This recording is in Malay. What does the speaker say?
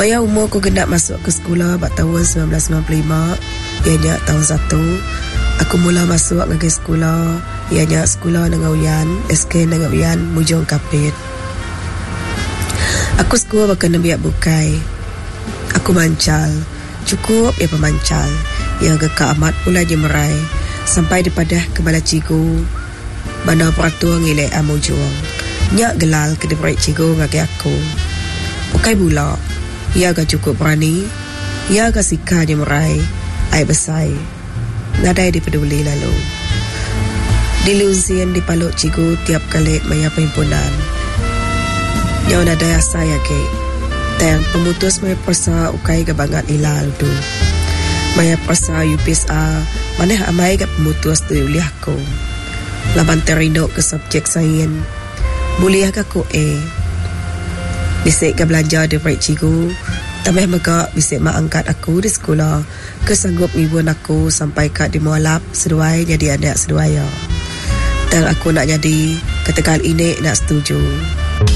Maya umur aku genap masuk ke sekolah pada tahun 1995, ianya tahun 1. Aku mula masuk ke sekolah, ianya sekolah dengan Uyan, SK dengan Uyan, Mujung Kapit. Aku sekolah bahkan biak bukai. Aku mancal, cukup ya pemancal. Ya agak amat pula je merai. Sampai daripada kepala cigu, mana peraturan ngilai amu juang. Nyak gelal ke depan cigu ngaki aku. Bukai pula. Ia agak cukup berani. Ia agak sika dia merai. Ai besai. Nadai dipeduli lalu. Dilusian dipaluk cigu tiap kali maya perhimpunan. Yang nadai asai ke. Tang pemutus maya persa ukai kebangat ilal tu. Maya persa UPSA. Maneh amai ke pemutus tu uliah ko. Laban terindok ke subjek sains. Buliah ke ko Bisik ke belanja di perik cigu. Tambah mega bisik mak angkat aku di sekolah. Kesanggup ngibun aku sampai kat di mualaf seduai jadi anak seduaya. Dan aku nak jadi ketegal ini nak setuju.